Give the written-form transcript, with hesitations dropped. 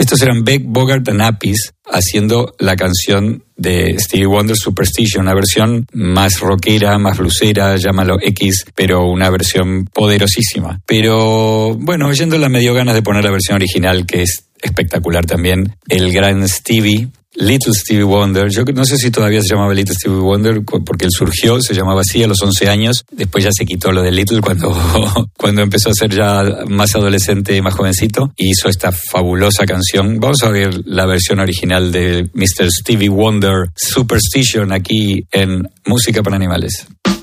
Estos eran Beck, Bogart and Appice haciendo la canción de Stevie Wonder, Superstition, una versión más rockera, más bluesera, llámalo X, pero una versión poderosísima. Pero bueno, oyéndola me dio ganas de poner la versión original, que es espectacular también. El gran Stevie, Little Stevie Wonder, yo no sé si todavía se llamaba Little Stevie Wonder, porque él surgió, se llamaba así a los 11 años, después ya se quitó lo de Little cuando empezó a ser ya más adolescente y más jovencito, y hizo esta fabulosa canción. Vamos a ver la versión original de Mr. Stevie Wonder, Superstition, aquí en Música para Animales.